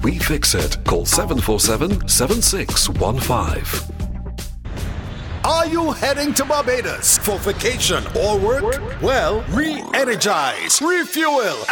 we fix it. Call 747-7615. Are you heading to Barbados for vacation or work? Well, re-energize, refuel,